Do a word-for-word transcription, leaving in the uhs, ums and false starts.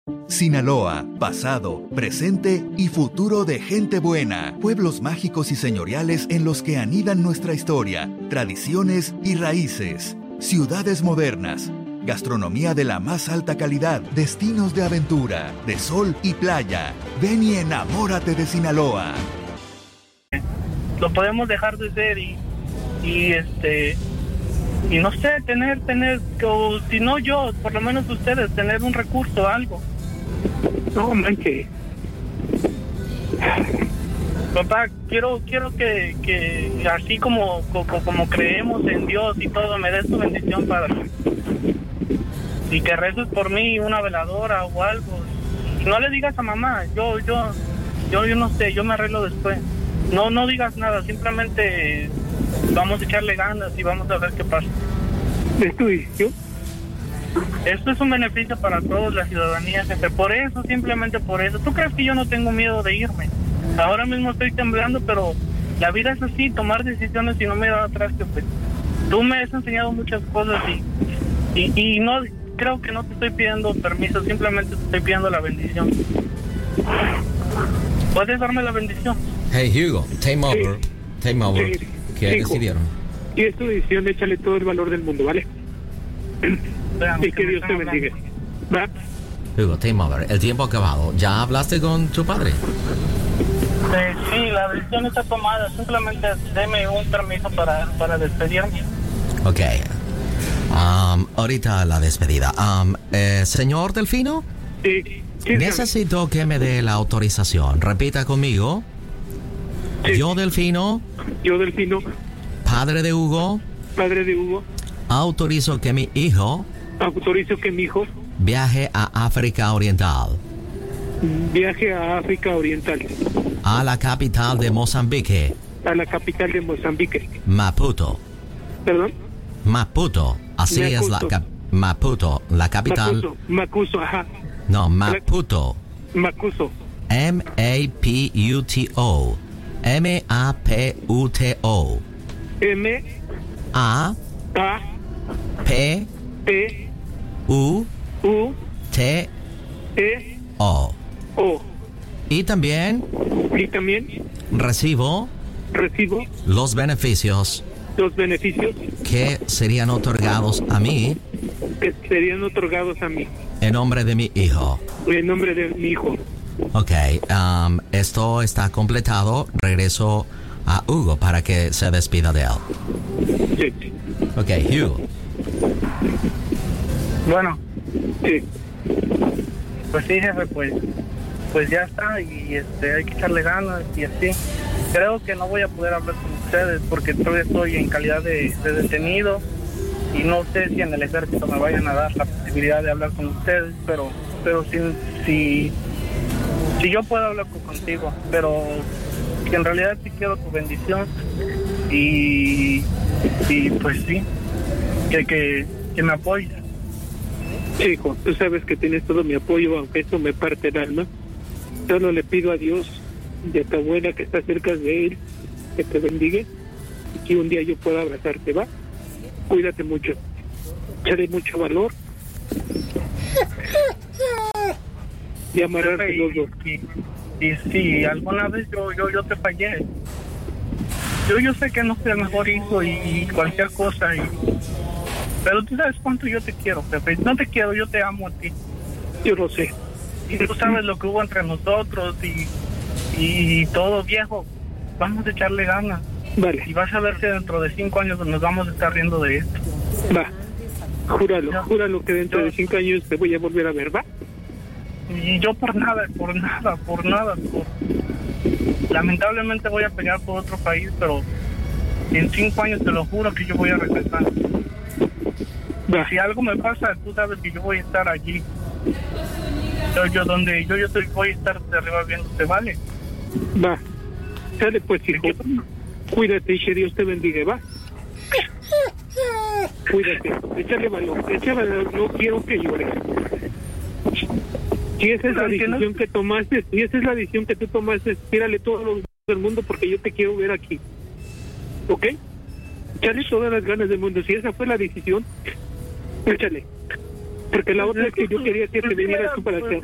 Sinaloa, pasado, presente y futuro de gente buena. Pueblos mágicos y señoriales en los que anidan nuestra historia, tradiciones y raíces. Ciudades modernas. Gastronomía de la más alta calidad. Destinos de aventura, de sol y playa. Ven y enamórate de Sinaloa. Lo podemos dejar de ser y, y este... Y no sé, tener, tener, o si no yo, por lo menos ustedes, tener un recurso, algo. No, manche. Papá, quiero quiero que, que así como, como como creemos en Dios y todo, me des tu bendición, Padre. Y que reces por mí una veladora o algo. Y no le digas a mamá, yo, yo, yo, yo no sé, yo me arreglo después. No, no digas nada, simplemente vamos a echarle ganas y vamos a ver qué pasa. ¿Es tu decisión? Esto es un beneficio para todos, la ciudadanía, jefe. Por eso, simplemente por eso. ¿Tú crees que yo no tengo miedo de irme? Ahora mismo estoy temblando, pero la vida es así, tomar decisiones y no mirar atrás, jefe. Tú me has enseñado muchas cosas y, y, y no creo que no te estoy pidiendo permiso, simplemente te estoy pidiendo la bendición. ¿Puedes darme la bendición? Hey, Hugo, time over. Sí. Time over. Sí. ¿Qué Hijo, decidieron? Y es tu decisión, échale todo el valor del mundo, ¿vale? Vean, Y que Dios te bendiga. ¿Va? Hugo, time over. El tiempo acabado. ¿Ya hablaste con tu padre? Eh, sí, la decisión está tomada. Simplemente deme un permiso para, para despedirme. Ok. Um, ahorita la despedida. Um, eh, señor Delfino, Sí. Sí, necesito que me dé la autorización. Repita conmigo. Sí. Yo, Delfino, Yo, Delfino, padre de Hugo, padre de Hugo, autorizo que mi hijo autorizo que mi hijo viaje a África Oriental, viaje a África Oriental, a la capital de Mozambique, a la capital de Mozambique. Maputo. ¿Perdón? Maputo. Así Maputo. es la cap- Maputo, la capital. Macuso, Macuso, ajá. No, Maputo. Macuso. M A P U T O. M A P U T O. M A A P P U U T E O. O. Y también Y también recibo recibo los beneficios los beneficios que serían otorgados a mí que serían otorgados a mí en nombre de mi hijo. en nombre de mi hijo. Ok, um, esto está completado. Regreso a Hugo para que se despida de él. Sí. Ok, Hugo. Bueno, Sí. pues sí, jefe, pues, pues ya está y este, hay que echarle ganas y así. Creo que no voy a poder hablar con ustedes porque todavía estoy en calidad de, de detenido y no sé si en el ejército me vayan a dar la posibilidad de hablar con ustedes, pero, pero si, si, si yo puedo hablar con, contigo, pero que en realidad sí quiero tu bendición y, y pues sí, que, que, que me apoyes. Sí, hijo, tú sabes que tienes todo mi apoyo, aunque esto me parte el alma. Solo le pido a Dios y a tu abuela que está cerca de él, que te bendiga y que un día yo pueda abrazarte, ¿va? Cuídate mucho, échale mucho valor y amarrarte los dos. Y, y si alguna vez yo, yo, yo te fallé, yo, yo sé que no soy el mejor hijo y, y cualquier cosa, y, pero tú sabes cuánto yo te quiero, Pepe. No te quiero, yo te amo a ti. Yo lo sé. Y tú sabes lo que hubo entre nosotros y, y todo, viejo. Vamos a echarle ganas. Vale, Y vas a ver que dentro de cinco años nos vamos a estar riendo de esto. va. Júralo, Yo- júralo que dentro yo- de cinco años te voy a volver a ver, ¿va? Y yo por nada, por nada, por nada. Por... Lamentablemente voy a pelear por otro país, pero en cinco años te lo juro que yo voy a regresar. Va, Si algo me pasa, tú sabes que yo voy a estar allí. Yo, yo donde yo, yo estoy, voy a estar de arriba viéndote, ¿vale? va. Sale pues, hijo. Cuídate y que Dios te bendiga, ¿va? Cuídate, échale valor, échale valor, no quiero que llores. Si esa es la Pero que no- decisión que tomaste, si esa es la decisión que tú tomaste, tírale todos los del mundo porque yo te quiero ver aquí. ¿Ok? Échale todas las ganas del mundo. Si esa fue la decisión, échale. Porque la otra es que yo quería que te vinieras tú para acá.